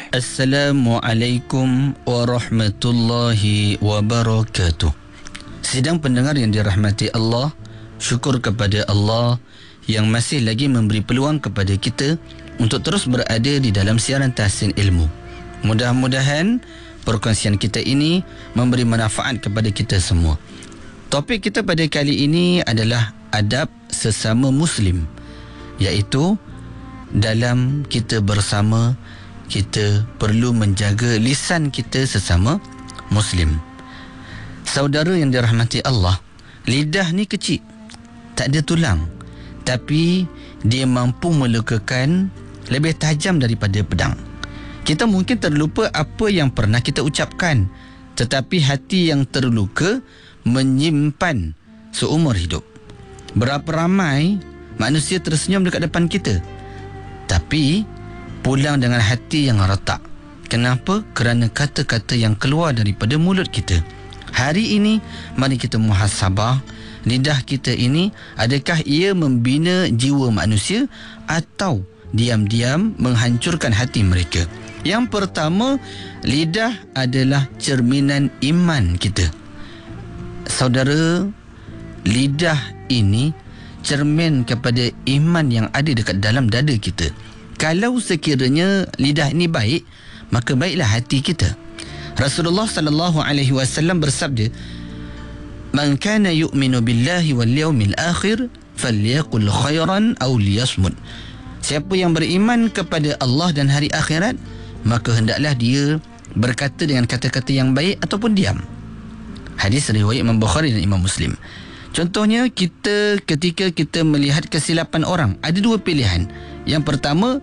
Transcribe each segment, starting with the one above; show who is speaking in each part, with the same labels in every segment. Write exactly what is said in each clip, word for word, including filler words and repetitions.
Speaker 1: Assalamualaikum warahmatullahi wabarakatuh. Sidang pendengar yang dirahmati Allah, syukur kepada Allah yang masih lagi memberi peluang kepada kita untuk terus berada di dalam siaran tahsin ilmu. Mudah-mudahan perkongsian kita ini memberi manfaat kepada kita semua. Topik kita pada kali ini adalah adab sesama Muslim, iaitu dalam kita bersama, kita perlu menjaga lisan kita sesama Muslim. Saudara yang dirahmati Allah, lidah ni kecil, tak ada tulang, tapi dia mampu melukakan lebih tajam daripada pedang. Kita mungkin terlupa apa yang pernah kita ucapkan, tetapi hati yang terluka menyimpan seumur hidup. Berapa ramai manusia tersenyum dekat depan kita, tapi pulang dengan hati yang retak. Kenapa? Kerana kata-kata yang keluar daripada mulut kita. Hari ini, mari kita muhasabah lidah kita ini, adakah ia membina jiwa manusia atau diam-diam menghancurkan hati mereka. Yang pertama, lidah adalah cerminan iman kita. Saudara, lidah ini cermin kepada iman yang ada dekat dalam dada kita. Kalau sekiranya lidah ini baik, maka baiklah hati kita. Rasulullah sallallahu alaihi wasallam bersabda, "Man kana yu'minu billahi wal yawmil akhir falyaqul khairan aw liyasmut." Siapa yang beriman kepada Allah dan hari akhirat, maka hendaklah dia berkata dengan kata-kata yang baik ataupun diam. Hadis riwayat Imam Bukhari dan Imam Muslim. Contohnya, kita ketika kita melihat kesilapan orang, ada dua pilihan. Yang pertama,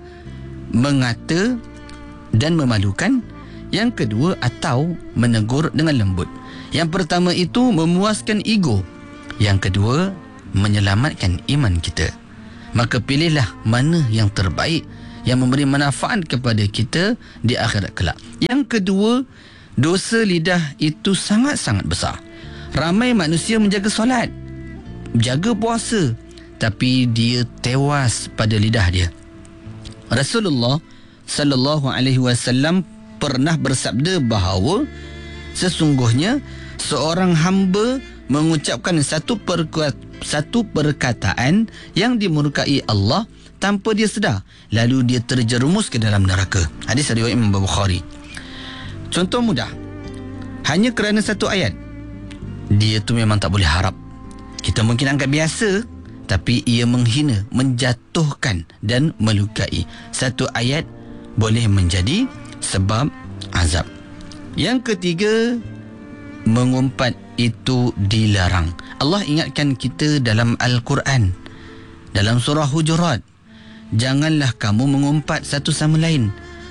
Speaker 1: mengata dan memalukan. Yang kedua, atau menegur dengan lembut. Yang pertama itu memuaskan ego. Yang kedua, menyelamatkan iman kita. Maka pilihlah mana yang terbaik, yang memberi manfaat kepada kita di akhirat kelak. Yang kedua, dosa lidah itu sangat-sangat besar. Ramai manusia menjaga solat, jaga puasa, tapi dia tewas pada lidah dia. Rasulullah sallallahu alaihi wasallam pernah bersabda bahawa sesungguhnya seorang hamba mengucapkan satu perkataan, satu perkataan yang dimurkai Allah tanpa dia sedar, lalu dia terjerumus ke dalam neraka. Hadis riwayat Imam Bukhari. Contoh mudah, hanya kerana satu ayat, dia tu memang tak boleh harap. Kita mungkin anggap biasa, tapi ia menghina, menjatuhkan dan melukai. Satu ayat boleh menjadi sebab azab. Yang ketiga, mengumpat itu dilarang. Allah ingatkan kita dalam Al-Quran, dalam surah Hujurat, janganlah kamu mengumpat satu sama lain.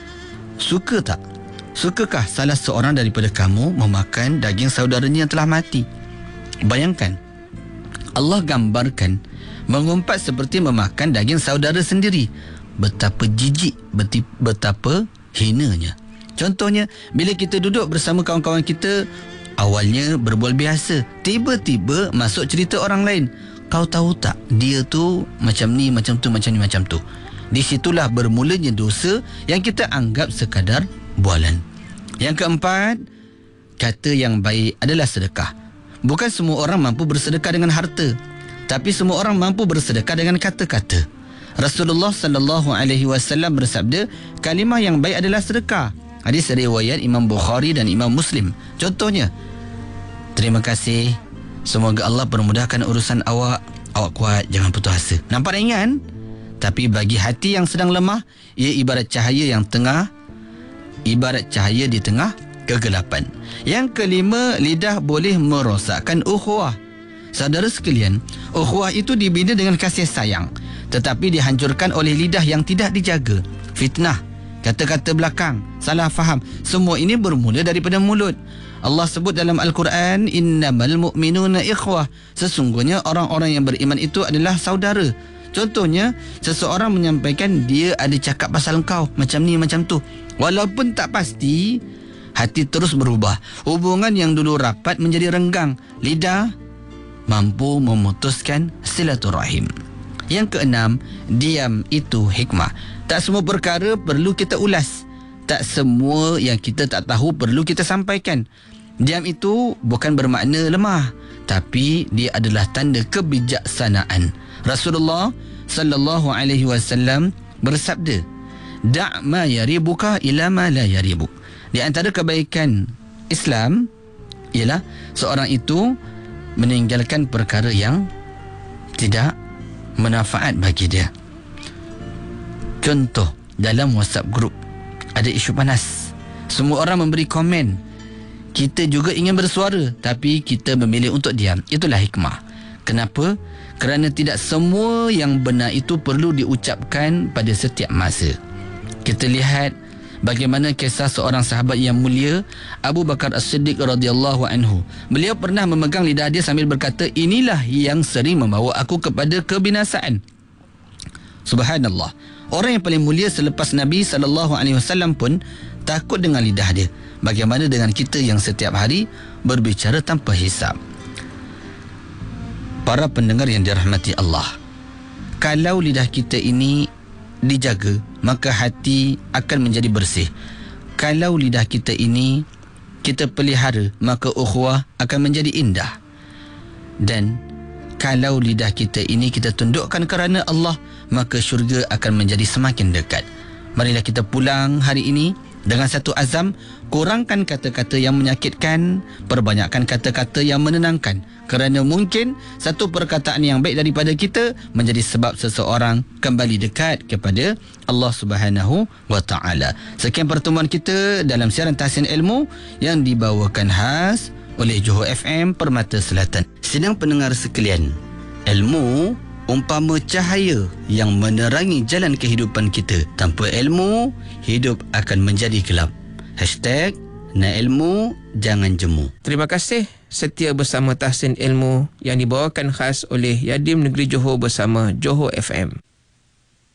Speaker 1: Suka tak? Sukakah salah seorang daripada kamu memakan daging saudaranya yang telah mati? Bayangkan, Allah gambarkan mengumpat seperti memakan daging saudara sendiri. Betapa jijik, betapa hinanya. Contohnya, bila kita duduk bersama kawan-kawan kita, awalnya berbual biasa, tiba-tiba masuk cerita orang lain. Kau tahu tak, dia tu macam ni, macam tu, macam ni, macam tu. Di situlah bermulanya dosa yang kita anggap sekadar bualan. Yang keempat, kata yang baik adalah sedekah. Bukan semua orang mampu bersedekah dengan harta, tapi semua orang mampu bersedekah dengan kata-kata. Rasulullah sallallahu alaihi wasallam bersabda, kalimah yang baik adalah sedekah. Hadis riwayat Imam Bukhari dan Imam Muslim. Contohnya, terima kasih, semoga Allah permudahkan urusan awak, awak kuat, jangan putus asa. Nampak ringan, tapi bagi hati yang sedang lemah, ia ibarat cahaya yang tengah ibarat cahaya di tengah kegelapan. Yang kelima, lidah boleh merosakkan ukhuwah. Saudara sekalian, ukhuwah itu dibina dengan kasih sayang, tetapi dihancurkan oleh lidah yang tidak dijaga. Fitnah, kata-kata belakang, salah faham, semua ini bermula daripada mulut. Allah sebut dalam Al-Quran, innamal mu'minuna ikhwah. Sesungguhnya orang-orang yang beriman itu adalah saudara. Contohnya, seseorang menyampaikan dia ada cakap pasal engkau, macam ni, macam tu. Walaupun tak pasti, hati terus berubah. Hubungan yang dulu rapat menjadi renggang. Lidah mampu memutuskan silaturahim. Yang keenam, diam itu hikmah. Tak semua perkara perlu kita ulas, Tak semua yang kita tak tahu perlu kita sampaikan. Diam itu bukan bermakna lemah, tapi dia adalah tanda kebijaksanaan. Rasulullah sallallahu alaihi wasallam bersabda, "Da' ma yaribuka ila ma la yaribuk." Di antara kebaikan Islam ialah seorang itu meninggalkan perkara yang tidak manfaat bagi dia. Contoh, dalam WhatsApp group ada isu panas, semua orang memberi komen, kita juga ingin bersuara tapi kita memilih untuk diam. Itulah hikmah. Kenapa? Kerana tidak semua yang benar itu perlu diucapkan pada setiap masa. Kita lihat bagaimana kisah seorang sahabat yang mulia, Abu Bakar As-Siddiq radhiyallahu anhu. Beliau pernah memegang lidah dia sambil berkata, inilah yang sering membawa aku kepada kebinasaan. Subhanallah. Orang yang paling mulia selepas Nabi sallallahu alaihi wasallam pun takut dengan lidah dia. Bagaimana dengan kita yang setiap hari berbicara tanpa hisab? Para pendengar yang dirahmati Allah, kalau lidah kita ini dijaga, maka hati akan menjadi bersih. Kalau lidah kita ini kita pelihara, maka ukhuwah akan menjadi indah. Dan kalau lidah kita ini kita tundukkan kerana Allah, maka syurga akan menjadi semakin dekat. Marilah kita pulang hari ini dengan satu azam, kurangkan kata-kata yang menyakitkan, perbanyakkan kata-kata yang menenangkan. Kerana mungkin satu perkataan yang baik daripada kita menjadi sebab seseorang kembali dekat kepada Allah Subhanahu wa taala. Sekian pertemuan kita dalam siaran Tahsin Ilmu yang dibawakan khas oleh Johor F M Permata Selatan. Sidang pendengar sekalian, ilmu umpama cahaya yang menerangi jalan kehidupan kita. Tanpa ilmu, hidup akan menjadi gelap. Hashtag na ilmu jangan jemu.
Speaker 2: Terima kasih setia bersama Tahsin Ilmu yang dibawakan khas oleh Yadim Negeri Johor bersama Johor F M.